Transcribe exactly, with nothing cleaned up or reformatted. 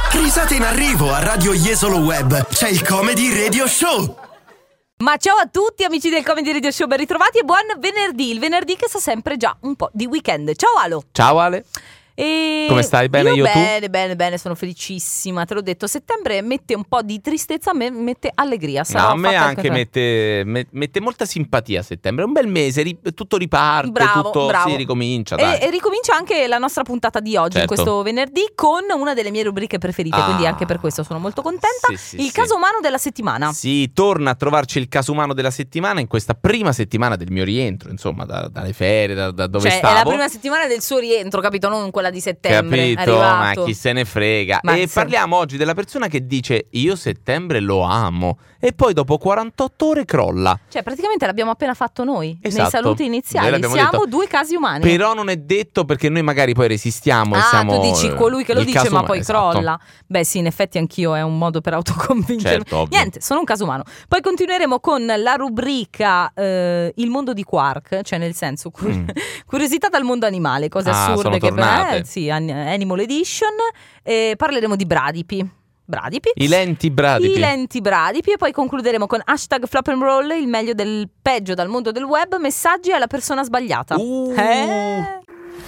Risate in arrivo a Radio Jesolo Web. C'è il Comedy Radio Show. Ma ciao a tutti amici del Comedy Radio Show, ben ritrovati e buon venerdì. Il venerdì che sa sempre già un po' di weekend. Ciao Alo. Ciao Ale. E come stai? Bene io, io tu? Bene, bene, bene, sono felicissima. Te l'ho detto, settembre mette un po' di tristezza, a me mette allegria. Sarò No, a me fatta anche mette, me- mette molta simpatia settembre. È un bel mese, ri- tutto riparte, Bravo, tutto bravo. si ricomincia. E, Dai. e ricomincia anche la nostra puntata di oggi, Certo. in questo venerdì, con una delle mie rubriche preferite, Ah. quindi anche per questo sono molto contenta. Sì, sì, il sì. caso umano della settimana. Sì, torna a trovarci il caso umano della settimana in questa prima settimana del mio rientro, insomma, da- dalle ferie, da, da dove Cioè stavo. è la prima settimana del suo rientro, capito? Non quella di settembre. Capito, ma arrivato. chi se ne frega. Ma e sì. parliamo oggi della persona che dice io settembre lo amo e poi dopo quarantotto ore crolla. Cioè praticamente l'abbiamo appena fatto noi, nei Esatto. saluti Noi iniziali. l'abbiamo Siamo detto. due casi umani. Però non è detto, perché noi magari poi resistiamo e Ah, siamo tu dici colui che lo il dice caso ma umano, poi esatto. crolla. Beh sì, in effetti anch'io è un modo per autoconvincermi. Certo, ovvio. Niente, sono un caso umano. Poi continueremo con la rubrica eh, Il mondo di Quark, cioè nel senso cur- Mm. curiosità dal mondo animale, cose Ah, assurde sono che tornate. eh, sì, an- Animal Edition. E parleremo di bradipi. Bradipi. I lenti bradipi. I lenti bradipi. E poi concluderemo con hashtag flop and roll, il meglio del peggio dal mondo del web, messaggi alla persona sbagliata. Uh, Eh.